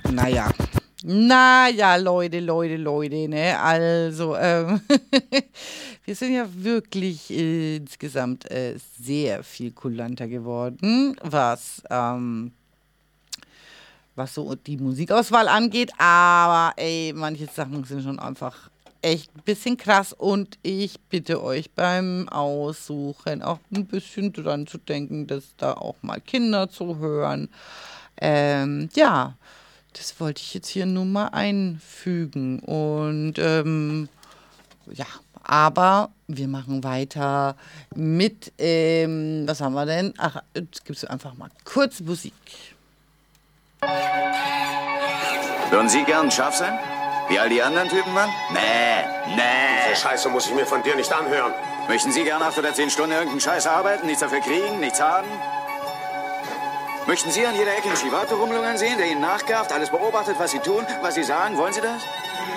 Naja. Naja, Leute, ne? Also, wir sind ja wirklich insgesamt sehr viel kulanter geworden, was so die Musikauswahl angeht. Aber ey, manche Sachen sind schon einfach echt ein bisschen krass. Und ich bitte euch beim Aussuchen auch ein bisschen dran zu denken, dass da auch mal Kinder zuhören. Ja, das wollte ich jetzt hier nur mal einfügen. Und ja, aber wir machen weiter mit, was haben wir denn? Ach, jetzt gibt's einfach mal kurz Musik. Würden Sie gern scharf sein? Wie all die anderen Typen waren? Nee. Diese Scheiße muss ich mir von dir nicht anhören. Möchten Sie gern 8 oder 10 Stunden irgendeinen Scheiß arbeiten, nichts dafür kriegen, nichts haben? Möchten Sie an jeder Ecke einen Chivato rumlungern sehen, der Ihnen nachgafft, alles beobachtet, was Sie tun, was Sie sagen? Wollen Sie das?